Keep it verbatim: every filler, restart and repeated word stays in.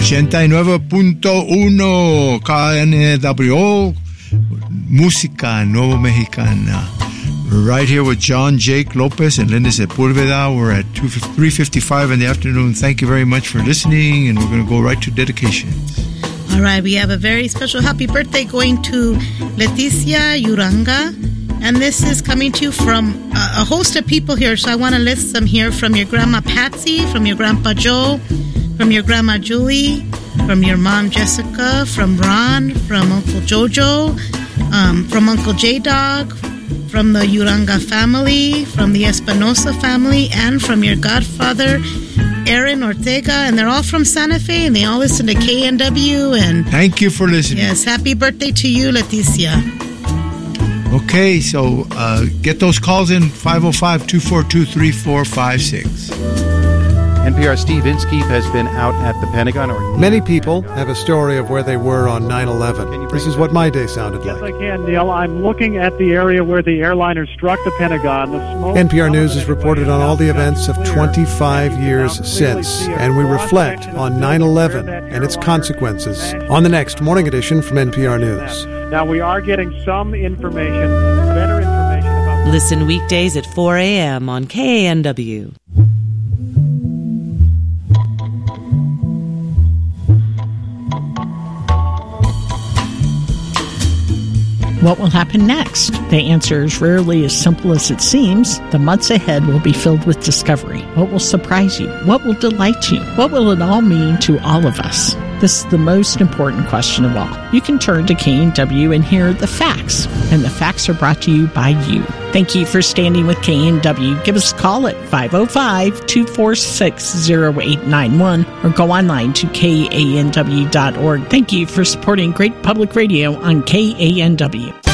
ochenta y nueve punto uno K N W O, Música Nuevo Mexicana. Right here with John Jake Lopez and Linda Sepulveda. We're at three fifty-five in the afternoon. Thank you very much for listening, and we're going to go right to dedications. All right, we have a very special happy birthday going to Leticia Uranga, and this is coming to you from a, a host of people here, so I want to list them here: from your grandma Patsy, from your grandpa Joe, from your grandma Julie, from your mom Jessica, from Ron, from Uncle Jojo, um, from Uncle J-Dog, from the Uranga family, from the Espinosa family, and from your godfather, Aaron Ortega, and they're all from Santa Fe, and they all listen to K N W. And thank you for listening. Yes, happy birthday to you, Leticia. Okay, so uh, get those calls in, five oh five, two four two, three four five six. N P R's Steve Inskeep has been out at the Pentagon. Or Many people have a story of where they were on nine eleven. This is what my day sounded yes, like. Yes, I can, Neil. I'm looking at the area where the airliner struck the Pentagon. The smoke N P R News has reported on all the events of twenty-five years since, and we reflect on nine eleven and its consequences on the next Morning Edition from N P R News. Now, we are getting some information, better information about... Listen weekdays at four a.m. on K A N W. What will happen next? The answer is rarely as simple as it seems. The months ahead will be filled with discovery. What will surprise you? What will delight you? What will it all mean to all of us? This is the most important question of all. You can turn to K N W and hear the facts, and the facts are brought to you by you. Thank you for standing with K N W. Give us a call at five oh five, two four six, oh eight nine one or go online to K A N W dot org. Thank you for supporting great public radio on K A N W.